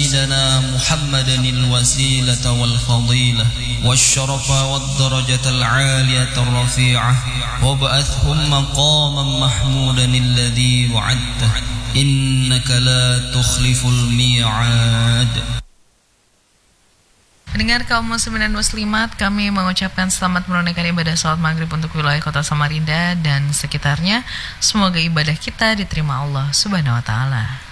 سيدنا محمدا الوسيلة والفضيلة والشرف والدرجة العالية الرفيعة وابعثهم مقاما محمودا الذي وعدته إنك لا تخلف الميعاد. Pendengar kaum muslimin dan muslimat, kami mengucapkan selamat menunaikan ibadah salat maghrib untuk wilayah kota Samarinda dan sekitarnya. Semoga ibadah kita diterima Allah Subhanahu wa Ta'ala.